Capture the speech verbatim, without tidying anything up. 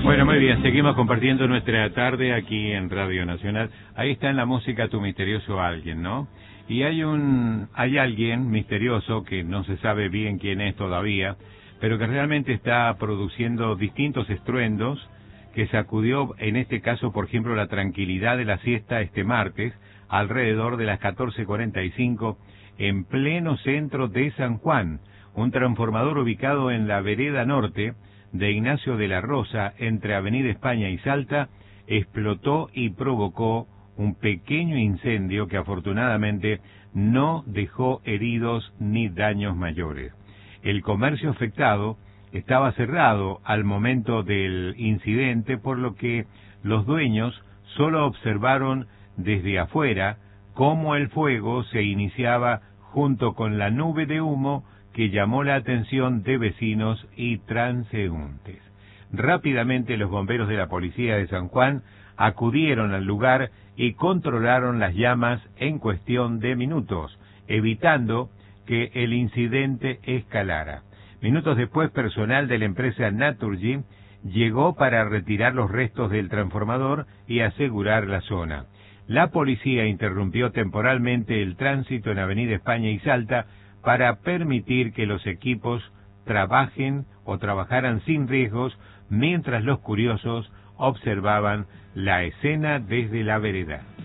Bueno, muy bien, seguimos compartiendo nuestra tarde aquí en Radio Nacional. Ahí está en la música Tu Misterioso Alguien, ¿no? Y hay un, hay alguien misterioso que no se sabe bien quién es todavía, pero que realmente está produciendo distintos estruendos, que sacudió, en este caso, por ejemplo, la tranquilidad de la siesta este martes, alrededor de las catorce cuarenta y cinco, en pleno centro de San Juan, un transformador ubicado en la vereda norte de Ignacio de la Rosa, entre Avenida España y Salta, explotó y provocó un pequeño incendio que afortunadamente no dejó heridos ni daños mayores. El comercio afectado estaba cerrado al momento del incidente, por lo que los dueños solo observaron desde afuera cómo el fuego se iniciaba junto con la nube de humo que llamó la atención de vecinos y transeúntes. Rápidamente los bomberos de la policía de San Juan acudieron al lugar y controlaron las llamas en cuestión de minutos, evitando que el incidente escalara. Minutos después, personal de la empresa Naturgy llegó para retirar los restos del transformador y asegurar la zona. La policía interrumpió temporalmente el tránsito en Avenida España y Salta para permitir que los equipos trabajen o trabajaran sin riesgos mientras los curiosos observaban la escena desde la vereda.